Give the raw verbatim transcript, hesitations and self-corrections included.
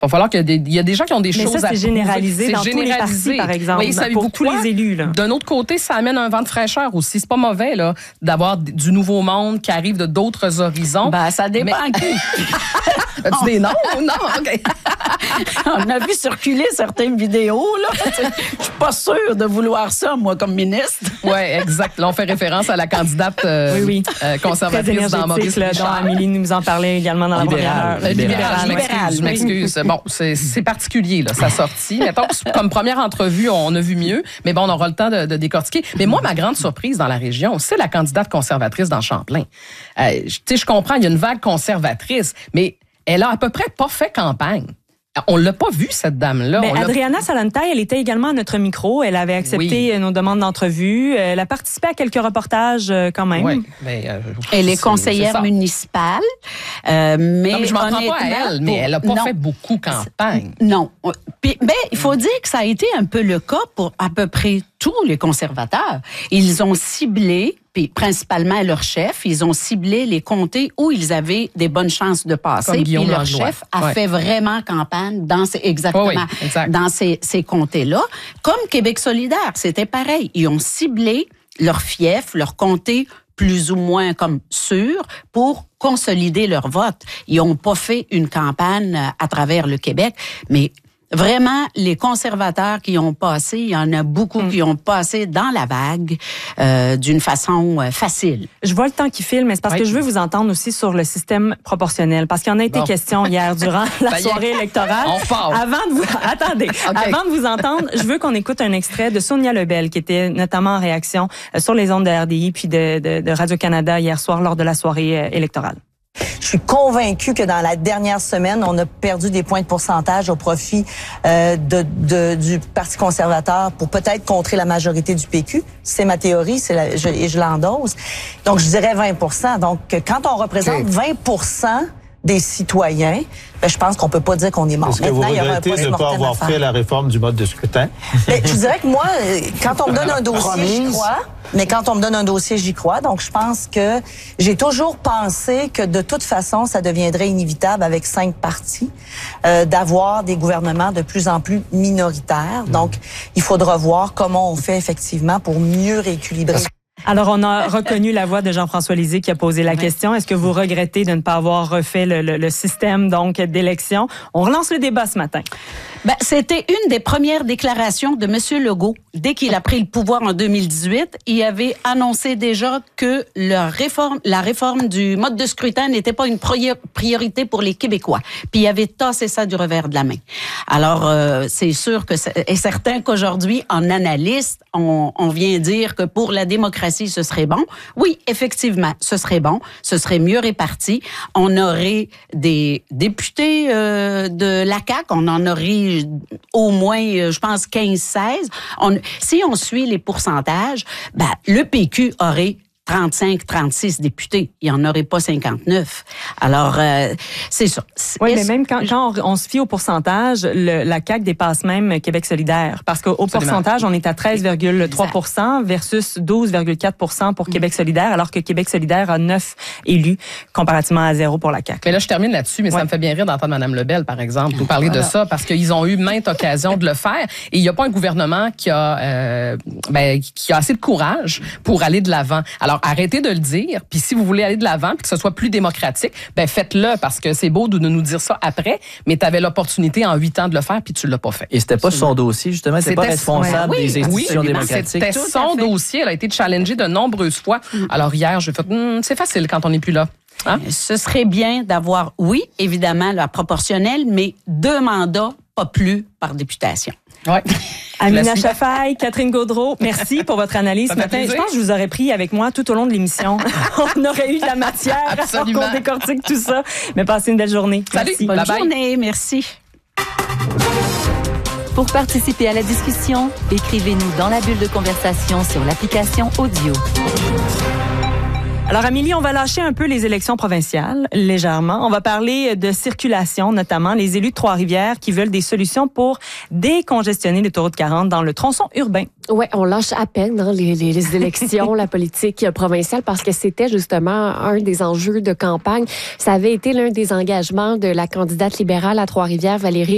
Il va falloir qu'il y a des, il y a des gens qui ont des mais choses ça, à c'est généralisé c'est dans généralisé. tous les partis, par exemple, oui, pour tous quoi? les élus. D'un autre côté, ça amène un vent de fraîcheur aussi. C'est pas mauvais là d'avoir du nouveau monde qui arrive de d'autres horizons. Ben, ça dépend mais... qui. As-tu des noms? Non, OK. On a vu circuler certaines vidéos, là. Je suis pas sûre de vouloir ça, moi, comme ministre. Oui, exact. Là, on fait référence à la candidate euh, oui, oui. Euh, conservatrice dans Maurice là, dont Amélie nous en parlait également dans la libéral, première. Libéral, libéral. Je m'excuse. Oui. Bon, c'est, c'est particulier, là, sa sortie. Mettons que comme première entrevue, on a vu mieux, mais bon, on aura le temps de, de décortiquer. Mais moi, ma grande surprise dans la région, c'est la candidate conservatrice dans Champlain. Euh, tu sais, je comprends, il y a une vague conservatrice, mais elle a à peu près pas fait campagne. On l'a pas vu, cette dame-là. Mais Adriana Salantaï, elle était également à notre micro. Elle avait accepté oui. nos demandes d'entrevue. Elle a participé à quelques reportages quand même. Oui, mais, euh, elle est conseillère est municipale. Euh, mais non, mais je m'en prends pas à elle, mais elle a pas non, fait beaucoup campagne. Non. Puis, ben, il faut dire que ça a été un peu le cas pour à peu près tous les conservateurs. Ils ont ciblé, puis principalement leur chef, ils ont ciblé les comtés où ils avaient des bonnes chances de passer. Puis leur chef a ouais. fait vraiment campagne dans ces, exactement oh oui, exact. dans ces, ces comtés-là. Comme Québec solidaire, c'était pareil. Ils ont ciblé leur fief, leur comté plus ou moins comme sûr pour consolider leur vote. Ils n'ont pas fait une campagne à travers le Québec, mais vraiment, les conservateurs qui ont passé, il y en a beaucoup mmh. qui ont passé dans la vague euh, d'une façon euh, facile. Je vois le temps qui file, mais c'est parce oui. que je veux vous entendre aussi sur le système proportionnel, parce qu'il y en a été bon. question hier durant la soirée électorale. On part. Avant de vous, attendez, okay. avant de vous entendre, je veux qu'on écoute un extrait de Sonia Lebel, qui était notamment en réaction sur les ondes de R D I puis de, de, de Radio-Canada hier soir lors de la soirée électorale. Je suis convaincue que dans la dernière semaine, on a perdu des points de pourcentage au profit euh, de, de, du Parti conservateur pour peut-être contrer la majorité du P Q. C'est ma théorie, c'est la, je, et je l'endosse. Donc, je dirais vingt pour cent. Donc, quand on représente okay. vingt pour cent des citoyens, ben, je pense qu'on peut pas dire qu'on est mort. Est-ce que Maintenant, vous regrettez de ne pas avoir fait la réforme du mode de scrutin? Ben, je dirais que moi, quand on me donne un dossier, j'y crois. Mais quand on me donne un dossier, j'y crois. Donc, je pense que j'ai toujours pensé que de toute façon, ça deviendrait inévitable avec cinq partis euh, d'avoir des gouvernements de plus en plus minoritaires. Mmh. Donc, il faudra voir comment on fait effectivement pour mieux rééquilibrer. Alors, on a reconnu la voix de Jean-François Lisée qui a posé la oui. question. Est-ce que vous regrettez de ne pas avoir refait le, le, le système donc d'élection? On relance le débat ce matin. Ben, c'était une des premières déclarations de M. Legault. Dès qu'il a pris le pouvoir en deux mille dix-huit, il avait annoncé déjà que la réforme, la réforme du mode de scrutin n'était pas une priorité pour les Québécois. Puis il avait tassé ça du revers de la main. Alors, euh, c'est sûr que c'est et certain qu'aujourd'hui, en analyste, on, on vient dire que pour la démocratie, ce serait bon. Oui, effectivement, ce serait bon. Ce serait mieux réparti. On aurait des députés euh, de la C A Q. On en aurait au moins, je pense, quinze seize. On, si on suit les pourcentages, ben, le P Q aurait trente-cinq trente-six députés. Il n'y en aurait pas cinquante-neuf. Alors, euh, c'est ça. Oui, mais même quand, quand on, on se fie au pourcentage, le, la C A Q dépasse même Québec solidaire. Parce qu'au Absolument. pourcentage, on est à treize virgule trois pour cent versus douze virgule quatre pour cent pour Québec solidaire, alors que Québec solidaire a neuf élus comparativement à zéro pour la C A Q. Mais là, je termine là-dessus, mais ouais. ça me fait bien rire d'entendre Mme Lebel, par exemple, nous parler voilà. de ça, parce qu'ils ont eu maintes occasions de le faire. Et il n'y a pas un gouvernement qui a, euh, ben, qui a assez de courage pour aller de l'avant. Alors, arrêtez de le dire, puis si vous voulez aller de l'avant, puis que ce soit plus démocratique, ben faites-le, parce que c'est beau de nous dire ça après, mais tu avais l'opportunité en huit ans de le faire, puis tu l'as pas fait. Et c'était pas son dossier, justement, c'était pas responsable ouais, des oui, institutions oui, démocratiques. C'était son dossier, elle a été challengée de nombreuses fois. Mm. Alors hier, je fait, mm, c'est facile quand on n'est plus là. Hein? Ce serait bien d'avoir, oui, évidemment, la proportionnelle, mais deux mandats, pas plus par députation. Ouais. Amina Chafaï, Catherine Gaudreault, merci pour votre analyse ce matin. Je pense que je vous aurais pris avec moi tout au long de l'émission. On aurait eu de la matière pour qu'on décortique tout ça. Mais passez une belle journée. Salut. Merci. Bonne bye journée. Bye. Merci. Pour participer à la discussion, écrivez-nous dans la bulle de conversation sur l'application Audio. Alors, Amélie, on va lâcher un peu les élections provinciales, légèrement. On va parler de circulation, notamment les élus de Trois-Rivières qui veulent des solutions pour décongestionner l'autoroute quarante dans le tronçon urbain. Oui, on lâche à peine hein, les, les, les élections, la politique provinciale, parce que c'était justement un des enjeux de campagne. Ça avait été l'un des engagements de la candidate libérale à Trois-Rivières, Valérie